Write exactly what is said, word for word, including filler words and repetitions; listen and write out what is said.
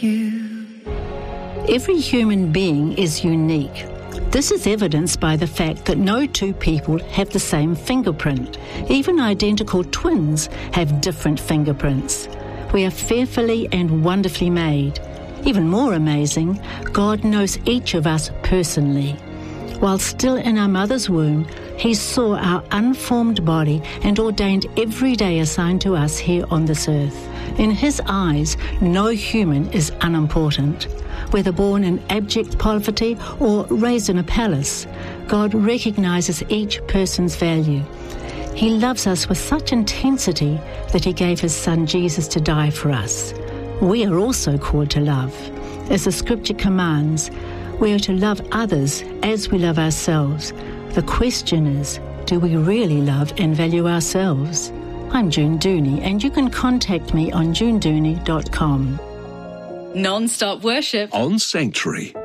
you. Every human being is unique. This is evidenced by the fact that no two people have the same fingerprint. Even identical twins have different fingerprints. We are fearfully and wonderfully made. Even more amazing, God knows each of us personally. While still in our mother's womb, He saw our unformed body and ordained every day assigned to us here on this earth. In His eyes, no human is unimportant. Whether born in abject poverty or raised in a palace, God recognizes each person's value. He loves us with such intensity that He gave His Son Jesus to die for us. We are also called to love. As the Scripture commands, we are to love others as we love ourselves. The question is, do we really love and value ourselves? I'm June Dooney, and you can contact me on june dooney dot com. Non-stop worship on Sanctuary.